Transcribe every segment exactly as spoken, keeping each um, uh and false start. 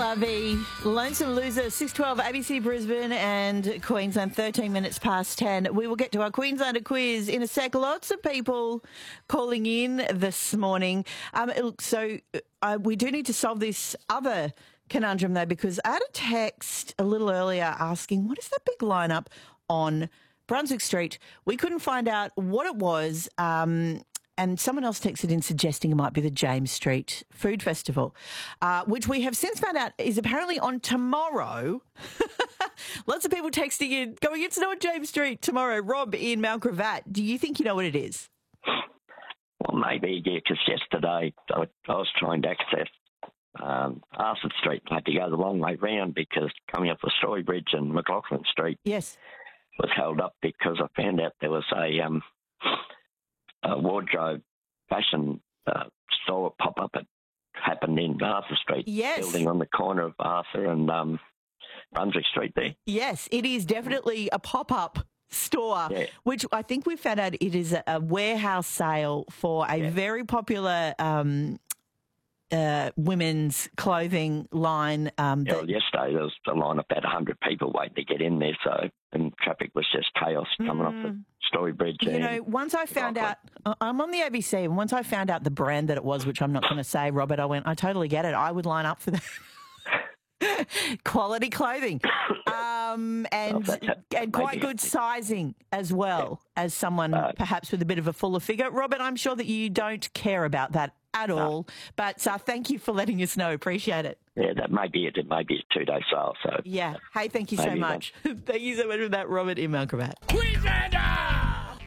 Lovey, Lonesome Loser, six twelve, A B C Brisbane and Queensland, thirteen minutes past ten. We will get to our Queenslander quiz in a sec. Lots of people calling in this morning. Um, so uh, we do need to solve this other conundrum, though, because I had a text a little earlier asking, what is that big lineup on Brunswick Street? We couldn't find out what it was. Um, And someone else texted in suggesting it might be the James Street Food Festival, uh, which we have since found out is apparently on tomorrow. Lots of people texting in, going, it's not James Street tomorrow. Rob in Mount Gravatt, do you think you know what it is? Well, maybe, yeah, because yesterday I, I was trying to access um, Arthur Street. I had to go the long way round because coming up the Story Bridge and McLaughlin Street Yes. was held up because I found out there was a... Um, a wardrobe fashion uh, store pop-up that happened in Arthur Street. Yes. Building on the corner of Arthur and um, Brunswick Street there. Yes, it is definitely a pop-up store, Yeah. which I think we found out it is a, a warehouse sale for a Yeah. very popular um, uh, women's clothing line. Um, Yeah, that- well, yesterday there was a line of about one hundred people waiting to get in there, so and traffic was just chaos coming off the Story Bridge. You and know, once I found out, Rockland. I'm on the A B C, and once I found out the brand that it was, which I'm not going to say, Robert, I went, I totally get it. I would line up for that. Quality clothing. Um, and Well, that's- and quite maybe- good sizing as well as someone Uh, perhaps with a bit of a fuller figure. Robert, I'm sure that you don't care about that at all, but uh, thank you for letting us know. Appreciate it. Yeah, that may be it. It may be a two-day sale. So Yeah. Hey, thank you so Maybe much. Thank you so much for that, Robert in Mount Gravatt. Queenslander!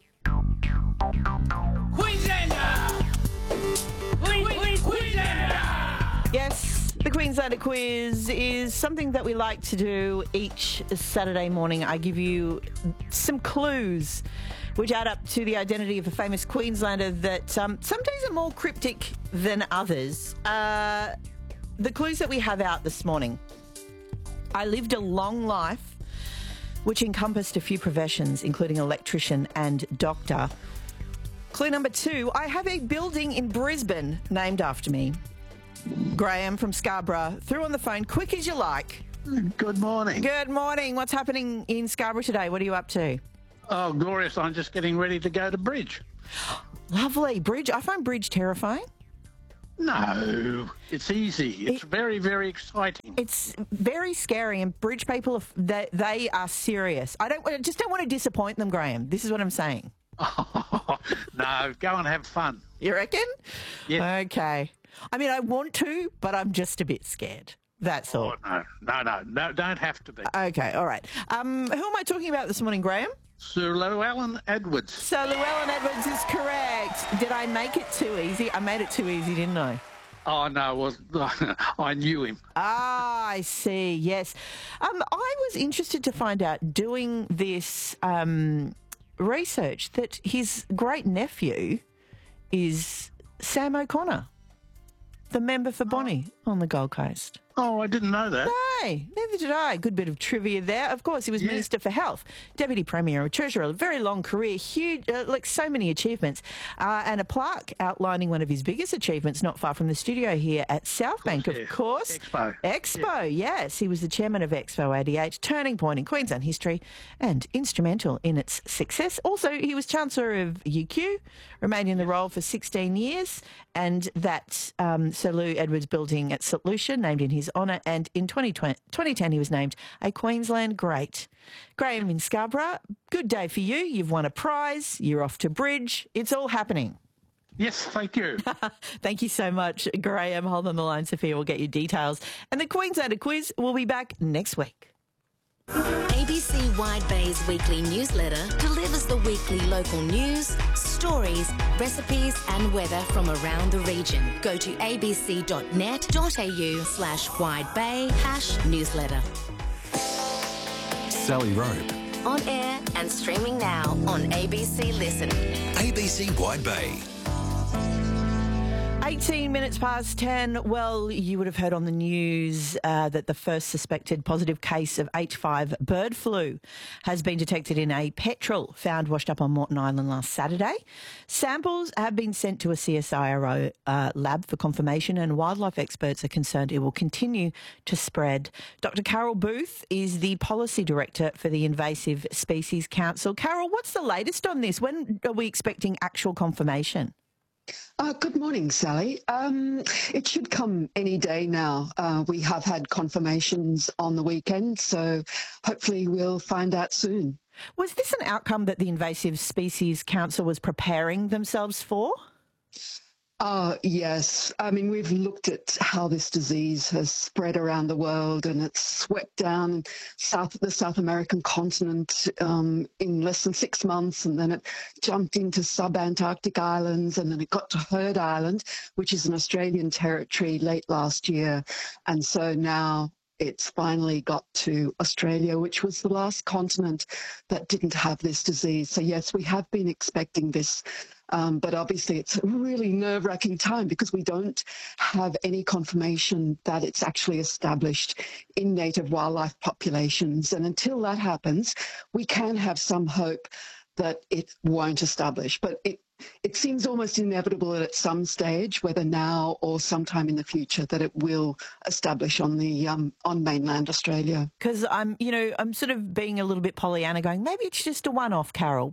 Queenslander! Queen, Queen, Queenslander! Yes, the Queenslander quiz is something that we like to do each Saturday morning. I give you some clues which add up to the identity of a famous Queenslander that um, some days are more cryptic than others. Uh, the clues that we have out this morning. I lived a long life which encompassed a few professions, including electrician and doctor. Clue number two, I have a building in Brisbane named after me. Graham from Scarborough, through on the phone, quick as you like. Good morning. Good morning. What's happening in Scarborough today? What are you up to? Oh, glorious. I'm just getting ready to go to bridge. Lovely. Bridge. I find bridge terrifying. No, it's easy. It's It- very, very exciting. It's very scary, and bridge people, are, they, they are serious. I don't I just don't want to disappoint them, Graham. This is what I'm saying. No, go and have fun. You reckon? Yeah. Okay. I mean, I want to, but I'm just a bit scared. That's all. Oh, no, no, no, no, don't have to be. Okay, all right. Um, who am I talking about this morning, Graham? Sir Llewellyn Edwards. So Llewellyn Edwards is correct. Did I make it too easy? I made it too easy, didn't I? Oh, no, was I knew him. Ah, I see. Yes. Um, I was interested to find out, doing this um, research, that his great nephew is Sam O'Connor, the member for Bonnie on the Gold Coast. Oh, I didn't know that. Hey, neither did I. Good bit of trivia there. Of course, he was Yeah. Minister for Health, Deputy Premier, Treasurer, a very long career, huge, uh, like so many achievements, uh, and a plaque outlining one of his biggest achievements not far from the studio here at South Bank, of yes. course. Expo. Expo, yes. He was the chairman of Expo eighty-eight, turning point in Queensland history and instrumental in its success. Also, he was Chancellor of U Q, remained in the role for sixteen years, and that um, Sir Lou Edwards building at St Lucia, named in his honour, and in twenty ten he was named a Queensland great. Graham in Scarborough, good day for you. You've won a prize. You're off to bridge. It's all happening. Yes, thank you. Thank you so much, Graham. Hold on the line, Sophia. We'll get you details. And the Queenslander quiz will be back next week. A B C Wide Bay's weekly newsletter delivers the weekly local news, stories, recipes and weather from around the region. Go to abc.net.au slash widebay hash newsletter. Sally Rope. On air and streaming now on A B C Listen. A B C Wide Bay. eighteen minutes past ten. Well, you would have heard on the news uh, that the first suspected positive case of H five bird flu has been detected in a petrel found washed up on Moreton Island last Saturday. Samples have been sent to a C S I R O uh, lab for confirmation, and wildlife experts are concerned it will continue to spread. Doctor Carol Booth is the Policy Director for the Invasive Species Council. Carol, what's the latest on this? When are we expecting actual confirmation? Uh, good morning, Sally. Um, it should come any day now. Uh, we have had confirmations on the weekend, so hopefully we'll find out soon. Was this an outcome that the Invasive Species Council was preparing themselves for? Uh, yes. I mean, we've looked at how this disease has spread around the world, and it's swept down south the South American continent um, in less than six months, and then it jumped into sub-Antarctic islands, and then it got to Heard Island, which is an Australian territory, late last year. And so now it's finally got to Australia, which was the last continent that didn't have this disease. So yes, we have been expecting this. Um, but obviously it's a really nerve-wracking time because we don't have any confirmation that it's actually established in native wildlife populations. And until that happens, we can have some hope that it won't establish. But it, it seems almost inevitable that at some stage, whether now or sometime in the future, that it will establish on the um, on mainland Australia. Because I'm, you know, I'm sort of being a little bit Pollyanna, going, maybe it's just a one-off, Carol.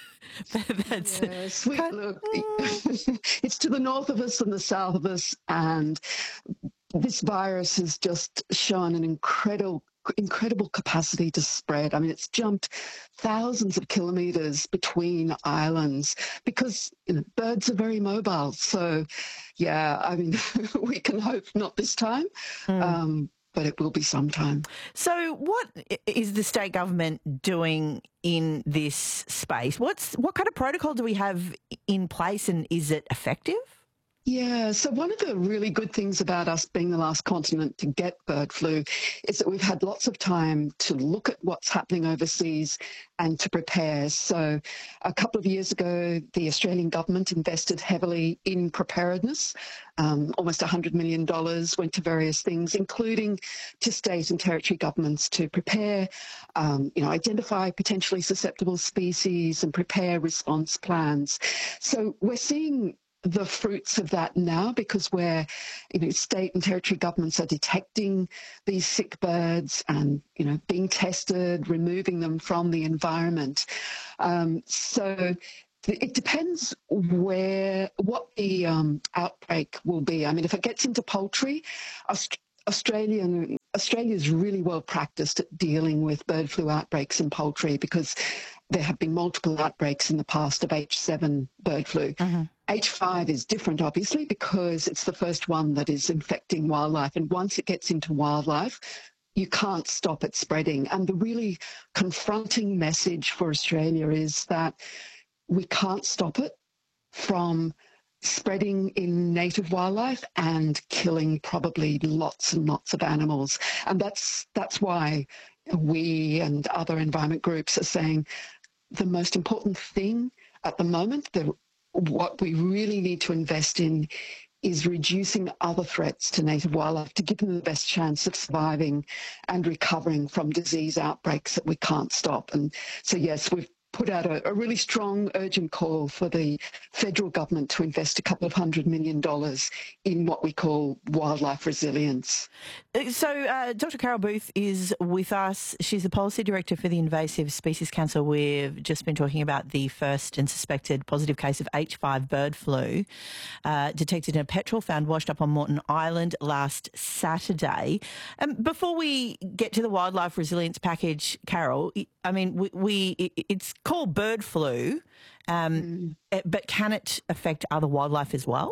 That's yeah, sweet. Look, it's to the north of us and the south of us, and this virus has just shown an incredible incredible capacity to spread. I mean, it's jumped thousands of kilometres between islands because, you know, birds are very mobile. So, yeah, I mean, we can hope not this time. Mm. Um, but it will be sometime. So what is the state government doing in this space? What's what kind of protocol do we have in place, and is it effective? Yeah, so one of the really good things about us being the last continent to get bird flu is that we've had lots of time to look at what's happening overseas and to prepare. So a couple of years ago, the Australian government invested heavily in preparedness. Um, almost one hundred million dollars went to various things, including to state and territory governments to prepare, um, you know, identify potentially susceptible species and prepare response plans. So we're seeing the fruits of that now, because where, you know, state and territory governments are detecting these sick birds and, you know, being tested, removing them from the environment. Um, so it depends where, what the um, outbreak will be. I mean, if it gets into poultry, Aust- Australian Australia is really well practiced at dealing with bird flu outbreaks in poultry because there have been multiple outbreaks in the past of H seven bird flu. Uh-huh. H five is different, obviously, because it's the first one that is infecting wildlife. And once it gets into wildlife, you can't stop it spreading. And the really confronting message for Australia is that we can't stop it from spreading in native wildlife and killing probably lots and lots of animals. And that's that's why we and other environment groups are saying the most important thing at the moment, the, what we really need to invest in is reducing other threats to native wildlife to give them the best chance of surviving and recovering from disease outbreaks that we can't stop. And so, yes, we've put out a, a really strong, urgent call for the federal government to invest a couple of hundred million dollars in what we call wildlife resilience. So uh, Doctor Carol Booth is with us. She's the Policy Director for the Invasive Species Council. We've just been talking about the first and suspected positive case of H five bird flu uh, detected in a petrel found washed up on Moreton Island last Saturday. Um, before we get to the wildlife resilience package, Carol, I mean, we, we it's called bird flu, um, mm. but can it affect other wildlife as well?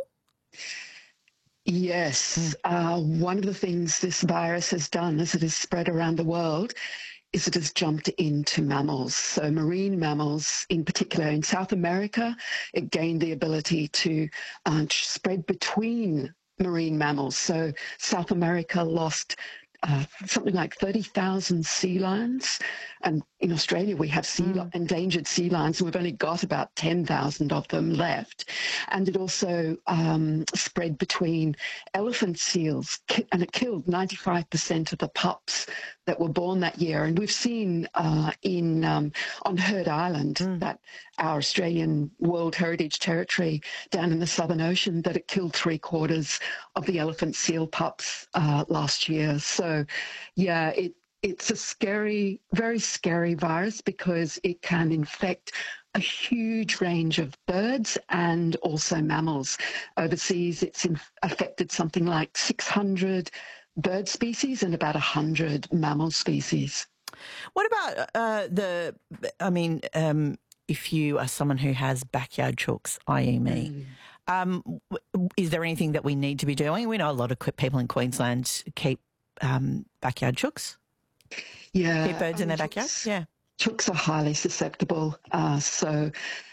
Yes. Uh, one of the things this virus has done as it has spread around the world is it has jumped into mammals. So marine mammals in particular. In South America, it gained the ability to uh, spread between marine mammals. So South America lost Uh, something like thirty thousand sea lions and in Australia, we have sea, Mm. endangered sea lions, and we've only got about ten thousand of them left. And it also um, spread between elephant seals, ki- and it killed ninety-five percent of the pups that were born that year. And we've seen uh, in um, on Heard Island, Mm. that our Australian World Heritage Territory down in the Southern Ocean, that it killed three quarters of the elephant seal pups uh, last year. So, yeah, it It's a scary, very scary virus because it can infect a huge range of birds and also mammals. Overseas, it's in, affected something like six hundred bird species and about one hundred mammal species. What about uh, the, I mean, um, if you are someone who has backyard chooks, that is me, um, w- is there anything that we need to be doing? We know a lot of que- people in Queensland keep um, backyard chooks, Yeah, keep birds in their um, backyard. chooks- Yeah. Chooks are highly susceptible. Uh, so,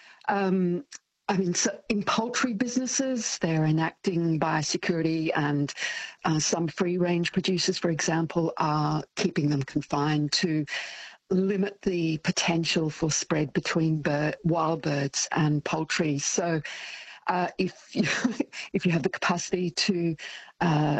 um, I mean, so in poultry businesses, they're enacting biosecurity, and uh, some free-range producers, for example, are keeping them confined to limit the potential for spread between bird, wild birds and poultry. So, uh, if you if you have the capacity to uh,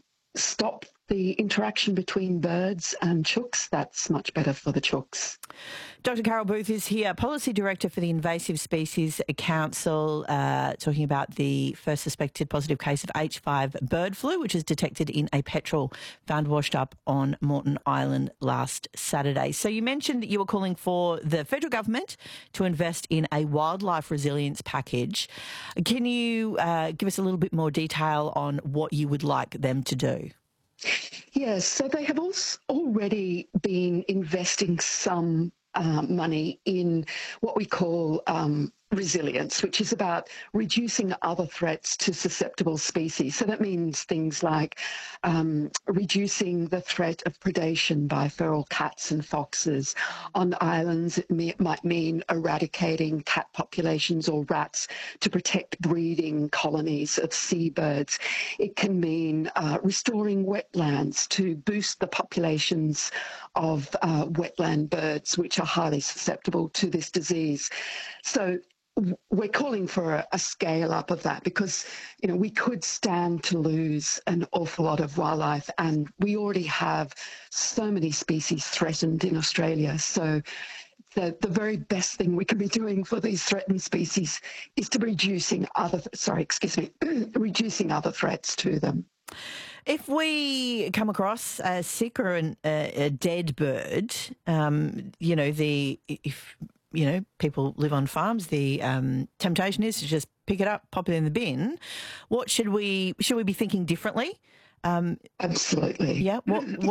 stop the interaction between birds and chooks, that's much better for the chooks. Doctor Carol Booth is here, Policy Director for the Invasive Species Council, uh, talking about the first suspected positive case of H five bird flu, which is detected in a petrel found washed up on Moreton Island last Saturday. So you mentioned that you were calling for the federal government to invest in a wildlife resilience package. Can you uh, give us a little bit more detail on what you would like them to do? Yes, so they have also already been investing some uh, money in what we call um, resilience, which is about reducing other threats to susceptible species. So that means things like um, reducing the threat of predation by feral cats and foxes. On islands, it may, might mean eradicating cat populations or rats to protect breeding colonies of seabirds. It can mean uh, restoring wetlands to boost the populations of uh, wetland birds, which are highly susceptible to this disease. So we're calling for a, a scale up of that because, you know, we could stand to lose an awful lot of wildlife, and we already have so many species threatened in Australia. So the, the very best thing we can be doing for these threatened species is to be reducing other, sorry, excuse me, reducing other threats to them. If we come across a sick or an, a, a dead bird, um, you know, the if you know people live on farms, the um, temptation is to just pick it up, pop it in the bin. What should we should we be thinking differently? Um, Absolutely. yeah. What, what